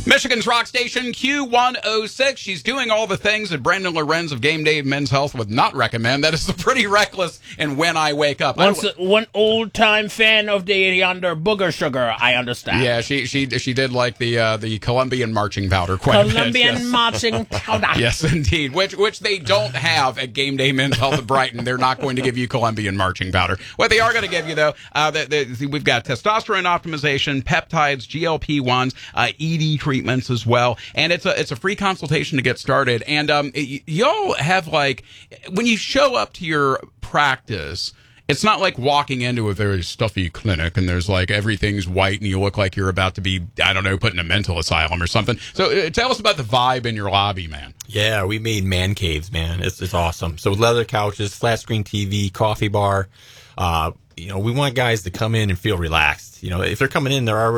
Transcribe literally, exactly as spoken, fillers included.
Michigan's rock station, Q one oh six. She's doing all the things that Brendan Lorenz of Game Day Men's Health would not recommend. That is the Pretty Reckless and When I Wake Up. Once, I, one old-time fan of the yonder booger sugar, I understand. Yeah, she she she did like the uh, the Colombian marching powder quite Colombian a bit. Yes. marching powder. Yes, indeed. Which which they don't have at Game Day Men's Health at Brighton. They're not going to give you Colombian marching powder. What they are going to give you, though, uh, the, the, we've got testosterone optimization, peptides, G L P ones, uh, E D treatments as well. And it's a it's a free consultation to get started. And um, y- y'all have, like, when you show up to your practice, it's not like walking into a very stuffy clinic and there's like everything's white and you look like you're about to be, I don't know, put in a mental asylum or something. So uh, tell us about the vibe in your lobby, man. Yeah, we made man caves, man. It's it's awesome. So leather couches, flat screen T V, coffee bar. Uh, you know, we want guys to come in and feel relaxed. You know, if they're coming in, they're already